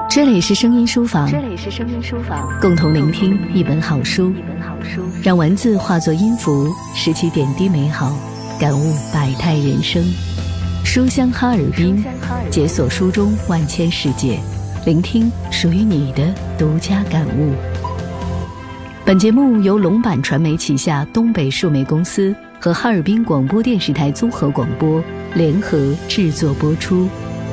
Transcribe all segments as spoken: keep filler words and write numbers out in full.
这里是声音书房， 这里是声音书房， 共同聆听一本好书， 一本好书， 让文字化作音符，拾起点滴美好，感悟百态人生。书香哈尔滨，解锁书中万千世界，聆听属于你的独家感悟。本节目由龙版传媒旗下东北数媒公司和哈尔滨广播电视台综合广播联合制作播出。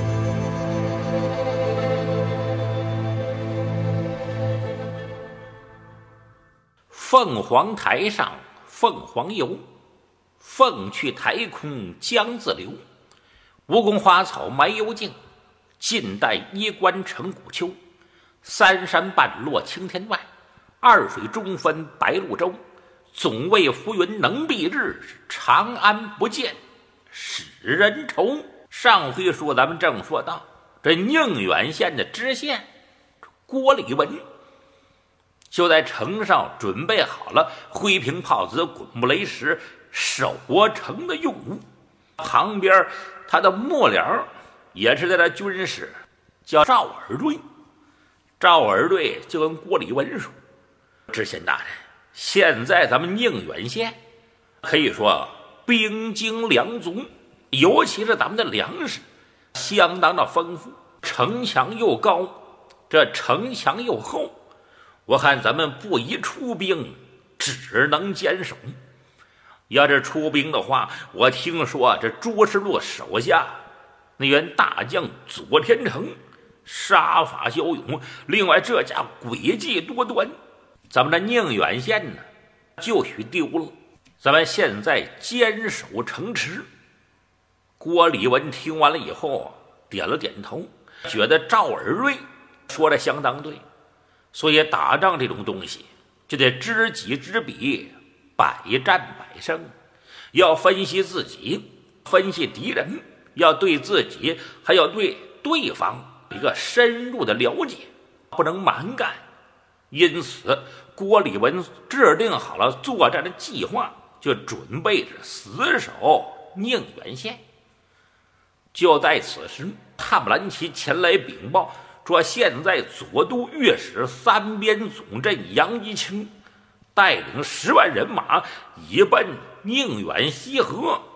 凤凰台上凤凰游，凤去台空江自流。蜈蚣花草埋幽径，晋代衣冠成古丘。三山半落青天外，二水中分白鹭洲。总为浮云能蔽日，长安不见使人愁。上回书咱们正说到，这宁远县的知县郭礼文就在城上准备好了灰瓶炮子滚木雷石守城的用物，旁边他的幕僚也是在这军师，叫赵尔瑞。赵尔瑞就跟郭礼文说，知县大人，现在咱们宁远县可以说兵精粮足，尤其是咱们的粮食相当的丰富，城墙又高，这城墙又厚，我看咱们不宜出兵，只能坚守。要是出兵的话，我听说这朱世禄手下那员大将左天成杀伐骁勇，另外这家诡计多端，咱们的宁远县呢就许丢了。咱们现在坚守城池。郭礼文听完了以后点了点头，觉得赵尔瑞说的相当对。所以打仗这种东西就得知己知彼，百战百胜，要分析自己，分析敌人，要对自己还要对对方一个深入的了解，不能蛮干。因此郭礼文制定好了作战的计划，就准备着死守宁远县。就在此时，汉姆兰奇前来禀报说，现在左都御史三边总镇杨一清带领十万人马已奔宁远西河，